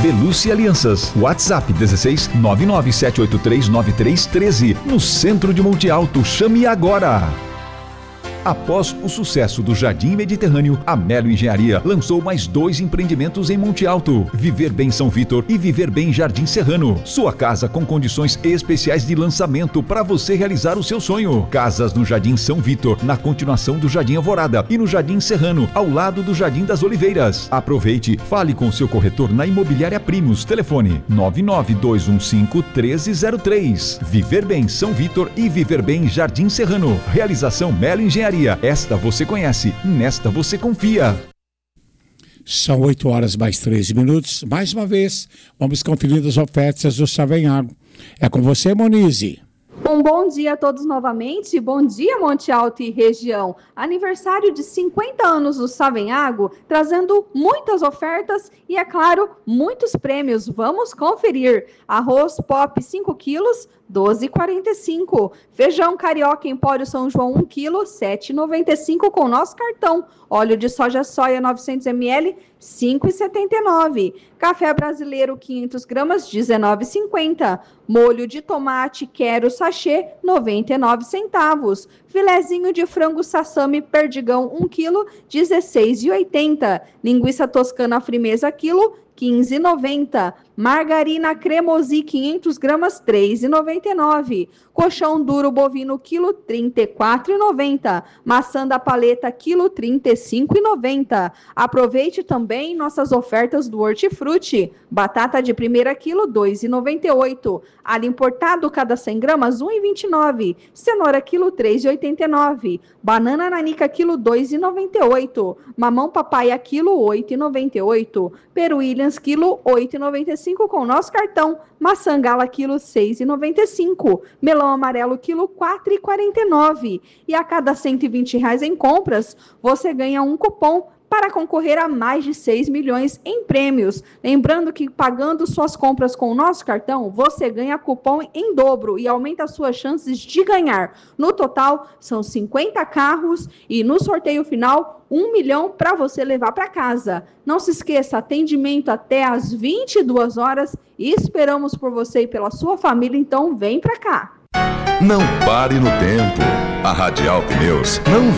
Belucci Alianças. WhatsApp 16 997839313. No centro de Monte Alto. Chame agora! Após o sucesso do Jardim Mediterrâneo, a Melo Engenharia lançou mais 2 empreendimentos em Monte Alto: Viver Bem São Vitor e Viver Bem Jardim Serrano. Sua casa com condições especiais de lançamento para você realizar o seu sonho. Casas no Jardim São Vitor, na continuação do Jardim Alvorada, e no Jardim Serrano, ao lado do Jardim das Oliveiras. Aproveite, fale com seu corretor na Imobiliária Primos. Telefone 99215-1303. Viver Bem São Vitor e Viver Bem Jardim Serrano. Realização Melo Engenharia. Esta você conhece, nesta você confia. São 8h mais 13 minutos. Mais uma vez, vamos conferir as ofertas do Savenhago. É com você, Monize. Um bom dia a todos novamente. Bom dia, Monte Alto e região. Aniversário de 50 anos do Savenhago, trazendo muitas ofertas e, é claro, muitos prêmios. Vamos conferir. Arroz Pop 5 quilos, 12,45. Feijão carioca Empório São João 1 kg, 7,95 com nosso cartão. Óleo de soja soia 900 ml, 5,79. Café brasileiro 500 gramas, 19,50. Molho de tomate Quero sachê, 99 centavos. Filezinho de frango sassami Perdigão 1 kg, 16,80. Linguiça toscana Frimeza quilo, 15,90. Margarina Cremosi 500 gramas, 3,99. Colchão duro bovino quilo, 34,90. Maçã da paleta quilo, 35,90. Aproveite também nossas ofertas do Hortifruti. Batata de primeira quilo, 2,98. Alho importado cada 100 gramas, 1,29. Cenoura quilo, 3,89. Banana nanica quilo, 2,98. Mamão papaya quilo, 8,98. Peru Williams quilo, 8,95 com o nosso cartão. Maçã gala quilo, 6,95. Melão amarelo quilo, 4,49. E a cada R$120 em compras, você ganha um cupom para concorrer a mais de 6 milhões em prêmios. Lembrando que pagando suas compras com o nosso cartão, você ganha cupom em dobro e aumenta as suas chances de ganhar. No total, são 50 carros e no sorteio final, 1 milhão para você levar para casa. Não se esqueça, atendimento até às 22 horas e esperamos por você e pela sua família, então vem para cá. Não pare no tempo. A Radial Pneus não